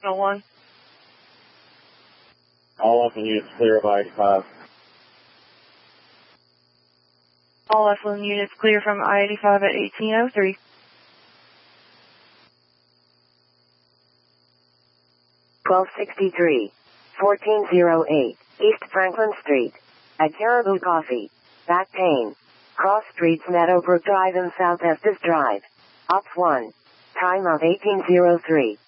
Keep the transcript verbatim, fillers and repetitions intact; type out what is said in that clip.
Signal one. All F units clear of I eighty-five. All F one units clear from I eighty-five at eighteen oh three. twelve sixty-three, fourteen oh eight, East Franklin Street. At Caribou Coffee. Back pain. Cross streets Meadowbrook Drive and South Estes Drive. Op one. Time of eighteen oh three.